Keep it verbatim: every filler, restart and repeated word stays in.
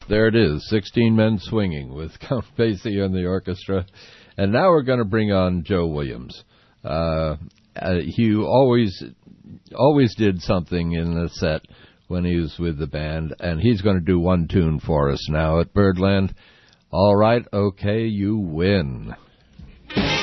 there it is, sixteen Men Swinging with Count Basie and the orchestra. And now we're going to bring on Joe Williams. Uh, uh, he always, always did something in the set when he was with the band, and he's going to do one tune for us now at Birdland. All right, okay, you win.